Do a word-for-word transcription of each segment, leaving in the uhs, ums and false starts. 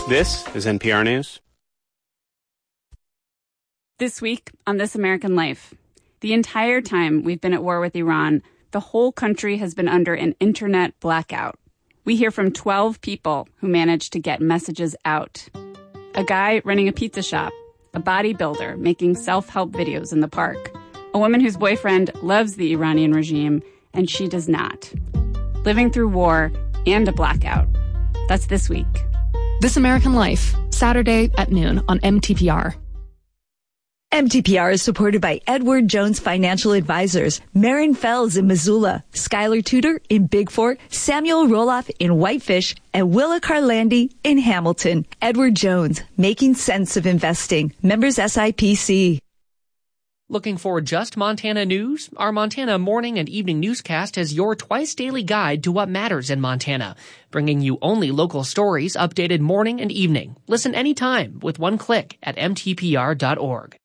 This is N P R News. This week on This American Life, the entire time we've been at war with Iran, the whole country has been under an internet blackout. We hear from twelve people who managed to get messages out. A guy running a pizza shop, a bodybuilder making self-help videos in the park, a woman whose boyfriend loves the Iranian regime and she does not. Living through war and a blackout. That's this week. This American Life, Saturday at noon on M T P R. M T P R is supported by Edward Jones Financial Advisors, Marin Fells in Missoula, Skylar Tudor in Bigfort, Samuel Roloff in Whitefish, and Willa Carlandi in Hamilton. Edward Jones, making sense of investing. Members S I P C. Looking for just Montana news? Our Montana morning and evening newscast is your twice-daily guide to what matters in Montana, bringing you only local stories updated morning and evening. Listen anytime with one click at M T P R dot org.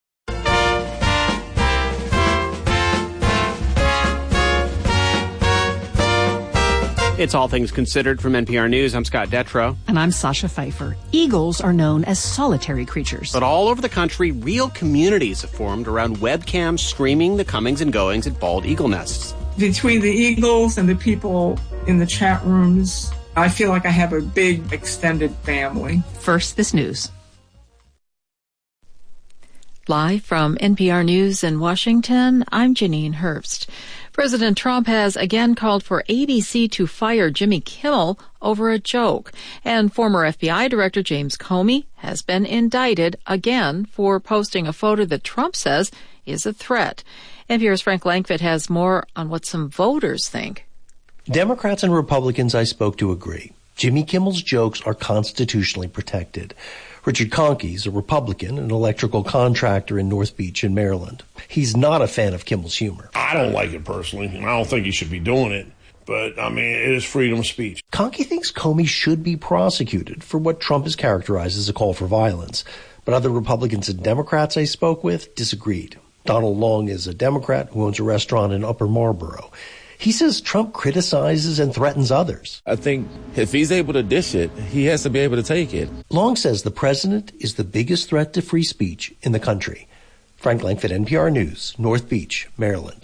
It's All Things Considered from N P R News. I'm Scott Detrow. And I'm Sasha Pfeiffer. Eagles are known as solitary creatures. But all over the country, real communities have formed around webcams streaming the comings and goings at bald eagle nests. Between the eagles and the people in the chat rooms, I feel like I have a big extended family. First, this news. Live from N P R News in Washington, I'm Janine Herbst. President Trump has again called for A B C to fire Jimmy Kimmel over a joke. And former F B I Director James Comey has been indicted again for posting a photo that Trump says is a threat. N P R's Frank Langfitt has more on what some voters think. Democrats and Republicans I spoke to agree. Jimmy Kimmel's jokes are constitutionally protected. Richard Conkey's a Republican, an electrical contractor in North Beach in Maryland. He's not a fan of Kimmel's humor. I don't like it personally, and I don't think he should be doing it. But, I mean, it is freedom of speech. Conkey thinks Comey should be prosecuted for what Trump has characterized as a call for violence. But other Republicans and Democrats I spoke with disagreed. Donald Long is a Democrat who owns a restaurant in Upper Marlboro. He says Trump criticizes and threatens others. I think if he's able to dish it, he has to be able to take it. Long says the president is the biggest threat to free speech in the country. Frank Langfitt, N P R News, North Beach, Maryland.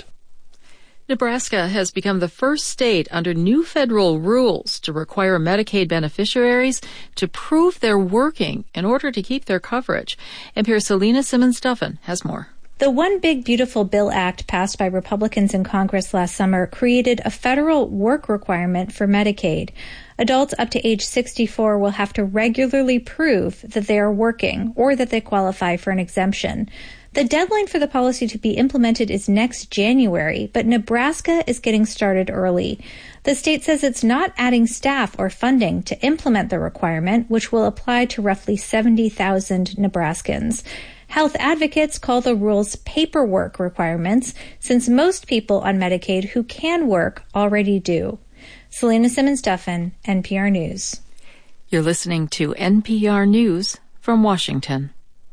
Nebraska has become the first state under new federal rules to require Medicaid beneficiaries to prove they're working in order to keep their coverage. N P R's Selena Simmons-Duffin has more. The One Big Beautiful Bill Act passed by Republicans in Congress last summer created a federal work requirement for Medicaid. Adults up to age sixty-four will have to regularly prove that they are working or that they qualify for an exemption. The deadline for the policy to be implemented is next January, but Nebraska is getting started early. The state says it's not adding staff or funding to implement the requirement, which will apply to roughly seventy thousand Nebraskans. Health advocates call the rules paperwork requirements, since most people on Medicaid who can work already do. Selena Simmons-Duffin, N P R News. You're listening to N P R News from Washington.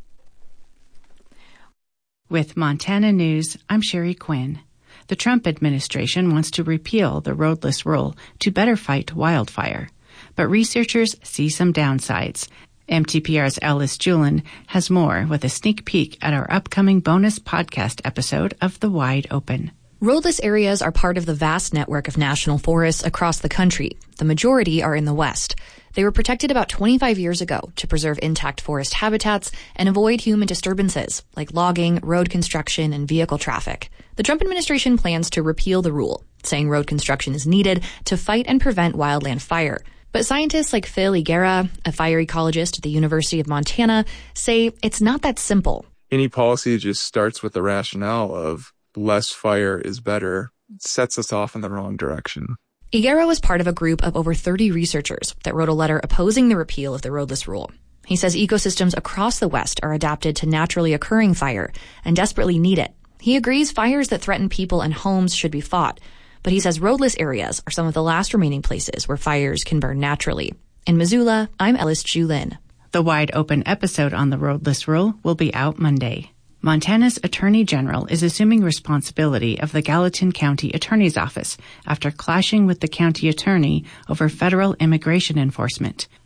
With Montana News, I'm Sherry Quinn. The Trump administration wants to repeal the roadless rule to better fight wildfire, but researchers see some downsides. M T P R's Ellis Julin has more with a sneak peek at our upcoming bonus podcast episode of The Wide Open. Roadless areas are part of the vast network of national forests across the country. The majority are in the West. They were protected about twenty-five years ago to preserve intact forest habitats and avoid human disturbances like logging, road construction, and vehicle traffic. The Trump administration plans to repeal the rule, saying road construction is needed to fight and prevent wildland fire. But scientists like Phil Higuera, a fire ecologist at the University of Montana, say it's not that simple. Any policy just starts with the rationale of less fire is better. It sets us off in the wrong direction. Higuera was part of a group of over thirty researchers that wrote a letter opposing the repeal of the roadless rule. He says ecosystems across the West are adapted to naturally occurring fire and desperately need it. He agrees fires that threaten people and homes should be fought. But he says roadless areas are some of the last remaining places where fires can burn naturally. In Missoula, I'm Ellis Julin. The Wide Open episode on the roadless rule will be out Monday. Montana's Attorney General is assuming responsibility of the Gallatin County Attorney's Office after clashing with the county attorney over federal immigration enforcement.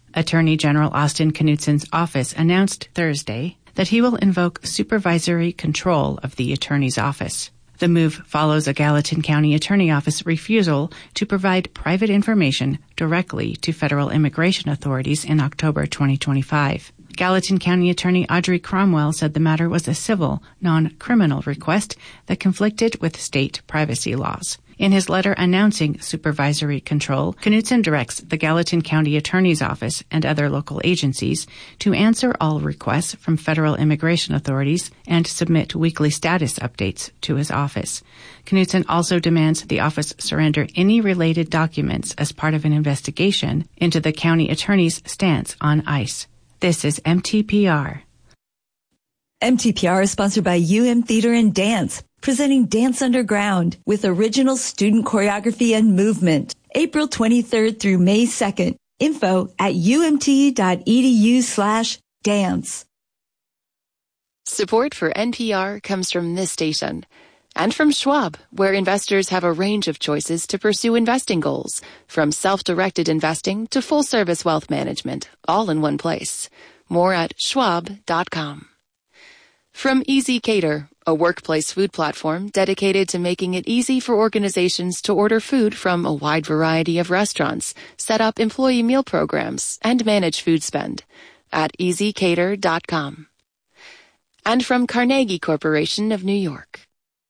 Attorney General Austin Knudsen's office announced Thursday that he will invoke supervisory control of the attorney's office. The move follows a Gallatin County Attorney Office refusal to provide private information directly to federal immigration authorities in October twenty twenty-five. Gallatin County Attorney Audrey Cromwell said the matter was a civil, non-criminal request that conflicted with state privacy laws. In his letter announcing supervisory control, Knudsen directs the Gallatin County Attorney's Office and other local agencies to answer all requests from federal immigration authorities and submit weekly status updates to his office. Knudsen also demands the office surrender any related documents as part of an investigation into the county attorney's stance on ICE. This is M T P R. M T P R is sponsored by U M Theater and Dance, presenting Dance Underground with original student choreography and movement. April twenty-third through May second. Info at umt.edu slash dance. Support for N P R comes from this station and from Schwab, where investors have a range of choices to pursue investing goals, from self-directed investing to full-service wealth management, all in one place. More at schwab dot com. From Easy Cater, a workplace food platform dedicated to making it easy for organizations to order food from a wide variety of restaurants, set up employee meal programs, and manage food spend at easy cater dot com. And from Carnegie Corporation of New York.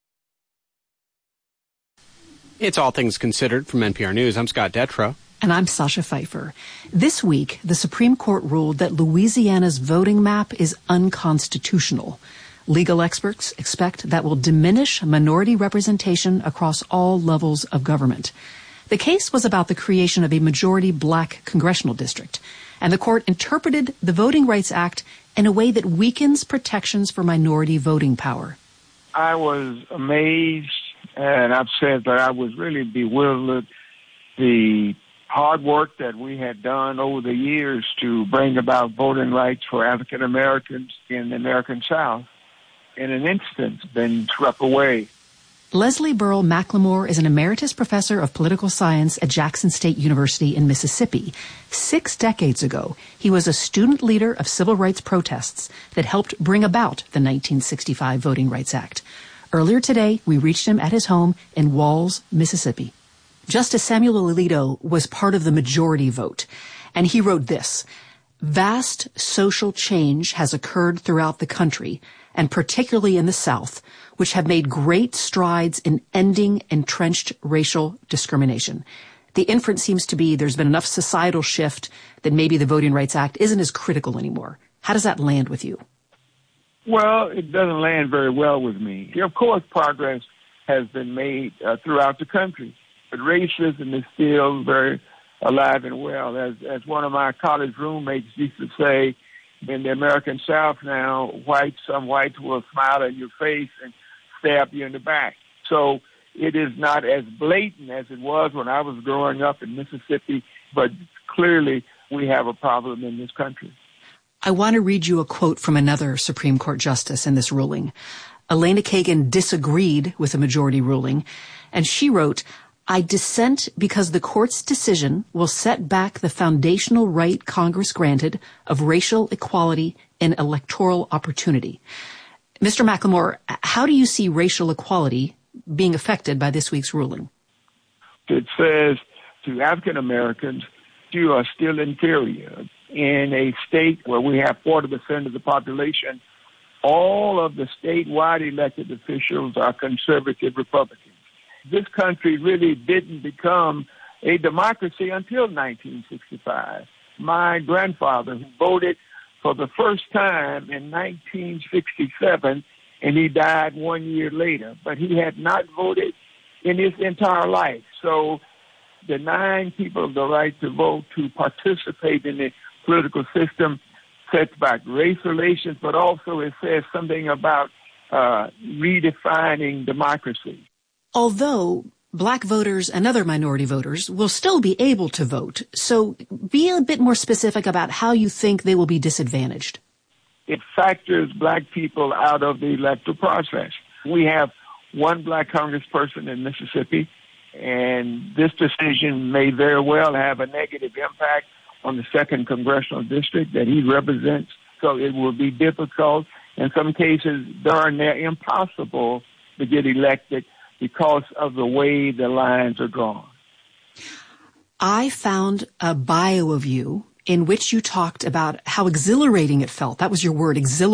It's All Things Considered from N P R News. I'm Scott Detrow. And I'm Sasha Pfeiffer. This week, the Supreme Court ruled that Louisiana's voting map is unconstitutional. Legal experts expect that will diminish minority representation across all levels of government. The case was about the creation of a majority black congressional district, and the court interpreted the Voting Rights Act in a way that weakens protections for minority voting power. I was amazed, and I've said that I was really bewildered. The hard work that we had done over the years to bring about voting rights for African Americans in the American South, in an instant, been swept away. Leslie Burl McLemore is an emeritus professor of political science at Jackson State University in Mississippi. Six decades ago, he was a student leader of civil rights protests that helped bring about the nineteen sixty-five Voting Rights Act. Earlier today, we reached him at his home in Walls, Mississippi. Justice Samuel Alito was part of the majority vote, and he wrote this: "Vast social change has occurred throughout the country, and particularly in the South, which have made great strides in ending entrenched racial discrimination." The inference seems to be there's been enough societal shift that maybe the Voting Rights Act isn't as critical anymore. How does that land with you? Well, it doesn't land very well with me. Of course, progress has been made uh, throughout the country, but racism is still very alive and well. As, as one of my college roommates used to say, in the American South now, whites, some whites will smile in your face and stab you in the back. So it is not as blatant as it was when I was growing up in Mississippi, but clearly we have a problem in this country. I want to read you a quote from another Supreme Court justice in this ruling. Elena Kagan disagreed with the majority ruling, and she wrote, "I dissent because the court's decision will set back the foundational right Congress granted of racial equality and electoral opportunity." Mister McLemore, how do you see racial equality being affected by this week's ruling? It says to African Americans, you are still inferior. In a state where we have forty percent of the population, all of the statewide elected officials are conservative Republicans. This country really didn't become a democracy until nineteen sixty-five. My grandfather, who voted for the first time in nineteen sixty-seven, and he died one year later, but he had not voted in his entire life. So denying people the right to vote, to participate in the political system, sets back race relations, but also it says something about uh, redefining democracy. Although black voters and other minority voters will still be able to vote, so be a bit more specific about how you think they will be disadvantaged. It factors black people out of the electoral process. We have one black congressperson in Mississippi, and this decision may very well have a negative impact on the second congressional district that he represents. So it will be difficult. In some cases, darn near impossible to get elected because of the way the lines are drawn. I found a bio of you in which you talked about how exhilarating it felt. That was your word, exhilarating.